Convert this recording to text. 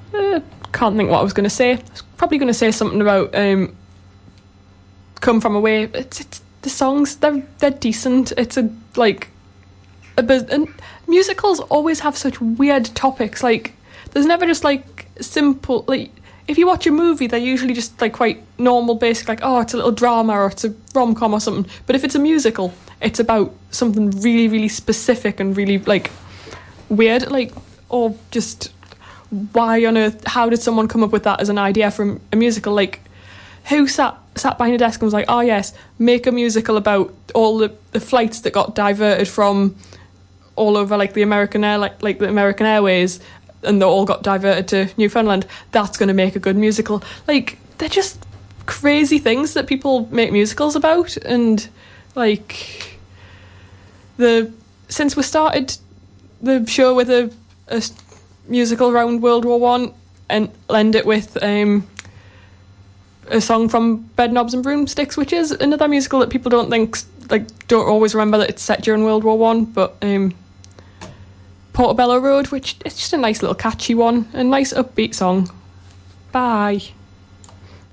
Can't think what I was going to say. I was probably going to say something about Come From Away. It's the songs, they're decent. It's and musicals always have such weird topics. Like, there's never just like simple, like, if you watch a movie, they're usually just like quite normal, basic, like, oh, it's a little drama or it's a rom-com or something. But if it's a musical, it's about something really, really specific and really like weird, like, or just why on earth, how did someone come up with that as an idea for a musical? Like, who sat behind a desk and was like, oh yes, make a musical about all the flights that got diverted from all over like the American like the American Airways, and they all got diverted to Newfoundland. That's going to make a good musical. Like, they're just crazy things that people make musicals about. And like, since we started the show with a musical around World War One and end it with a song from Bedknobs and Broomsticks, which is another musical that people don't always remember that it's set during World War One, but Portobello Road, which it's just a nice little catchy one, a nice upbeat song. Bye.